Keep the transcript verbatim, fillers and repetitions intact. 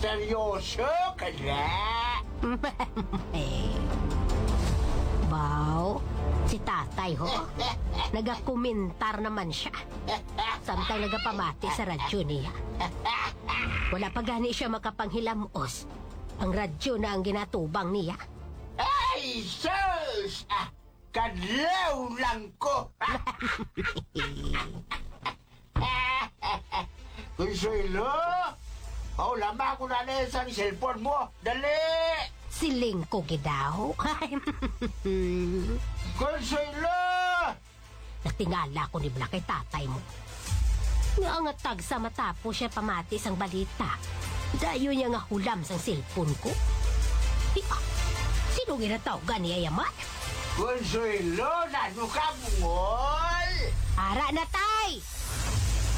seryoso ka na? Baw, si tatay ho. Nagakomentar naman siya. Samtang nagapamati sa radyo niya. Wala pa gani siya makapanghilamos. Ang radyo na ang ginatubang niya. Ay, sus! Ah, kadlaw lang ko! Consuelo! Oh, lama ko na na sa cellphone mo! Dali! Siling ko gidaw. Consuelo! Natingala ko ni Bla kay tatay mo. Nga nga tag sa matapos siya pamati sang balita. Dayo niya nga hulam sang cellphone ko. Di ah, sino ginatawagan niya yaman? Consuelo, nano ka bungol? Ara na ta!